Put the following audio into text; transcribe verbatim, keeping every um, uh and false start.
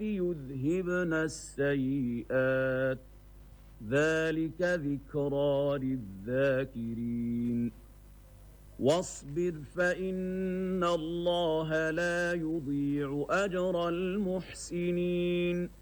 يذهبن السيئات ذلك ذكرى للذاكرين واصبر فإن الله لا يضيع أجر المحسنين